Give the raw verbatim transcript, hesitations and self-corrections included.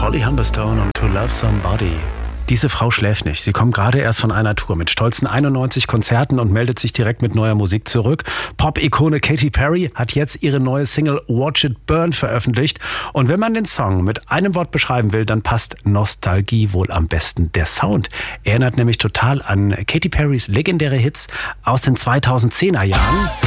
Holly Humberstone und To Love Somebody. Diese Frau schläft nicht. Sie kommt gerade erst von einer Tour mit stolzen einundneunzig Konzerten und meldet sich direkt mit neuer Musik zurück. Pop-Ikone Katy Perry hat jetzt ihre neue Single Watch It Burn veröffentlicht. Und wenn man den Song mit einem Wort beschreiben will, dann passt Nostalgie wohl am besten. Der Sound erinnert nämlich total an Katy Perrys legendäre Hits aus den zweitausendzehner Jahren.